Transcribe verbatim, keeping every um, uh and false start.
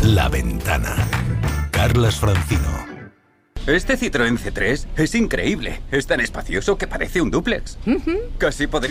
La Ventana. Carlas Francino. Este Citroën C tres es increíble. Es tan espacioso que parece un dúplex. Uh-huh. Casi podría